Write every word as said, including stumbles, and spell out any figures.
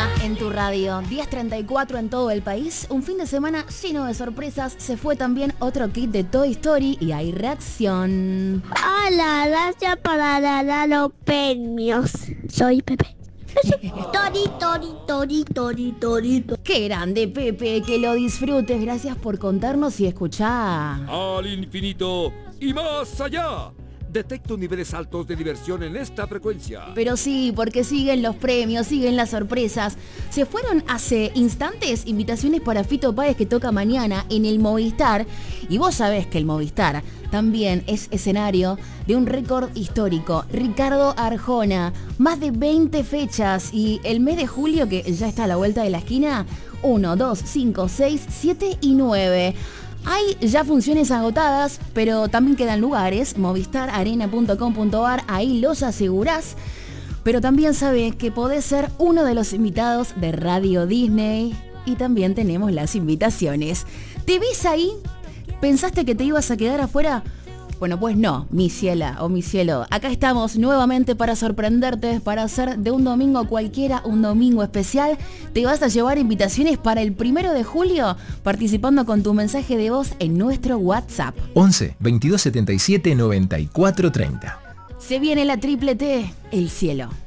Hora en tu radio, diez treinta y cuatro en todo el país. Un fin de semana lleno de sorpresas. Se fue también otro kit de Toy Story y hay reacción. Hola, gracias por dar los premios. Soy Pepe. Tori, tori, tori, tori, tori, tori. Qué grande, Pepe, que lo disfrutes. Gracias por contarnos y escuchar. Al infinito y más allá. Detecto niveles altos de diversión en esta frecuencia. Pero sí, porque siguen los premios, siguen las sorpresas. Se fueron hace instantes invitaciones para Fito Páez, que toca mañana en el Movistar. Y vos sabés que el Movistar también es escenario de un récord histórico. Ricardo Arjona, más de veinte fechas. Y el mes de julio, que ya está a la vuelta de la esquina, uno, dos, cinco, seis, siete y nueve. Hay ya funciones agotadas, pero también quedan lugares. movistar arena punto com punto ar, ahí los asegurás. Pero también sabés que podés ser uno de los invitados de Radio Disney. Y también tenemos las invitaciones. ¿Te ves ahí? ¿Pensaste que te ibas a quedar afuera? Bueno, pues no, mi ciela o mi cielo. Acá estamos nuevamente para sorprenderte, para hacer de un domingo cualquiera un domingo especial. Te vas a llevar invitaciones para el primero de julio, participando con tu mensaje de voz en nuestro WhatsApp. once, veintidós setenta y siete, noventa y cuatro treinta. Se viene la triple T, el cielo.